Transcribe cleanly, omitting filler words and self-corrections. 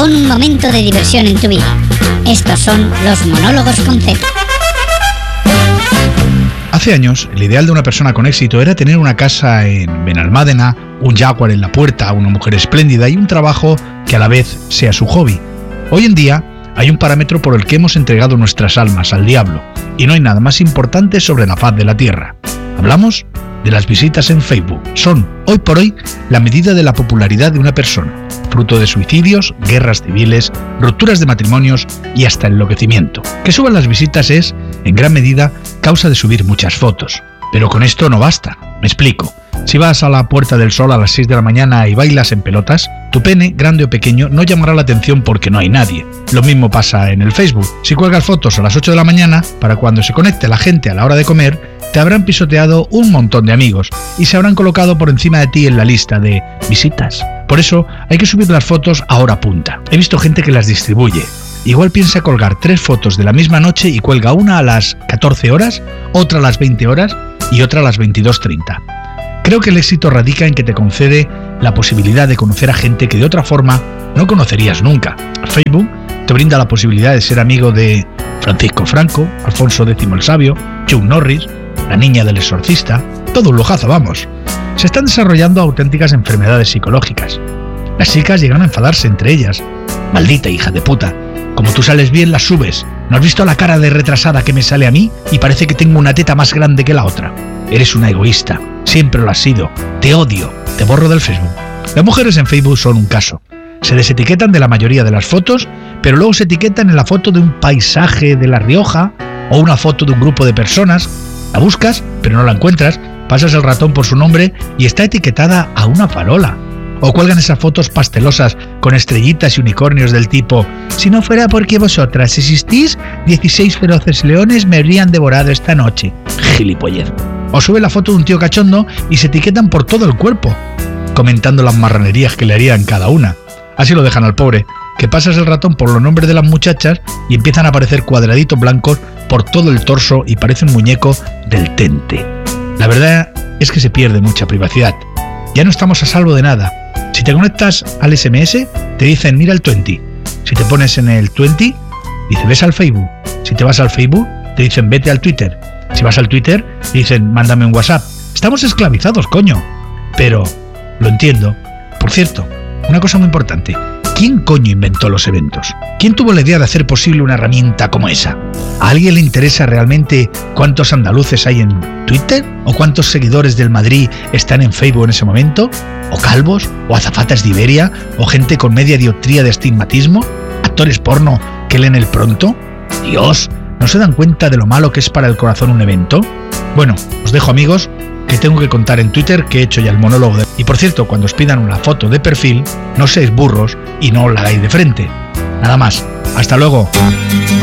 Pon un momento de diversión en tu vida. Estos son los monólogos con Z. Hace años, el ideal de una persona con éxito era tener una casa en Benalmádena, un Jaguar en la puerta, una mujer espléndida y un trabajo que a la vez sea su hobby. Hoy en día, hay un parámetro por el que hemos entregado nuestras almas al diablo, y no hay nada más importante sobre la faz de la tierra. Hablamos de las visitas en Facebook. Son, hoy por hoy, la medida de la popularidad de una persona, fruto de suicidios, guerras civiles, rupturas de matrimonios y hasta enloquecimiento. Que suban las visitas es, en gran medida, causa de subir muchas fotos. Pero con esto no basta. Me explico. Si vas a la Puerta del Sol a las 6 de la mañana y bailas en pelotas, tu pene, grande o pequeño, no llamará la atención porque no hay nadie. Lo mismo pasa en el Facebook. Si cuelgas fotos a las 8 de la mañana, para cuando se conecte la gente a la hora de comer, te habrán pisoteado un montón de amigos y se habrán colocado por encima de ti en la lista de visitas. Por eso hay que subir las fotos a hora punta. He visto gente que las distribuye. Igual piensa colgar 3 fotos de la misma noche y cuelga una a las 14 horas, otra a las 20 horas y otra a las 22:30. Creo que el éxito radica en que te concede la posibilidad de conocer a gente que de otra forma no conocerías nunca. Facebook te brinda la posibilidad de ser amigo de Francisco Franco, Alfonso X el Sabio, Chuck Norris, la niña del exorcista, todo un lujazo, vamos. Se están desarrollando auténticas enfermedades psicológicas. Las chicas llegan a enfadarse entre ellas. Maldita hija de puta, como tú sales bien las subes. ¿No has visto la cara de retrasada que me sale a mí? Y parece que tengo una teta más grande que la otra. Eres una egoísta, siempre lo has sido. Te odio, te borro del Facebook. Las mujeres en Facebook son un caso. Se desetiquetan de la mayoría de las fotos, pero luego se etiquetan en la foto de un paisaje de La Rioja o una foto de un grupo de personas. La buscas, pero no la encuentras, pasas el ratón por su nombre y está etiquetada a una farola. O cuelgan esas fotos pastelosas con estrellitas y unicornios del tipo: si no fuera porque vosotras existís, 16 feroces leones me habrían devorado esta noche. Gilipollez. O sube la foto de un tío cachondo y se etiquetan por todo el cuerpo, comentando las marranerías que le harían cada una. Así lo dejan al pobre, que pasas el ratón por los nombres de las muchachas y empiezan a aparecer cuadraditos blancos por todo el torso y parece un muñeco del Tente. La verdad es que se pierde mucha privacidad. Ya no estamos a salvo de nada. Si te conectas al SMS, te dicen mira el 20. Si te pones en el 20, dice ves al Facebook. Si te vas al Facebook, te dicen vete al Twitter. Si vas al Twitter, te dicen mándame un WhatsApp. Estamos esclavizados, coño. Pero lo entiendo. Por cierto, una cosa muy importante. ¿Quién coño inventó los eventos? ¿Quién tuvo la idea de hacer posible una herramienta como esa? ¿A alguien le interesa realmente cuántos andaluces hay en Twitter? ¿O cuántos seguidores del Madrid están en Facebook en ese momento? ¿O calvos? ¿O azafatas de Iberia? ¿O gente con media dioptría de astigmatismo? ¿Actores porno que leen el pronto? Dios, ¿no se dan cuenta de lo malo que es para el corazón un evento? Bueno, os dejo, amigos, que tengo que contar en Twitter que he hecho ya el monólogo de... Y por cierto, cuando os pidan una foto de perfil, no seáis burros y no la hagáis de frente. Nada más. Hasta luego.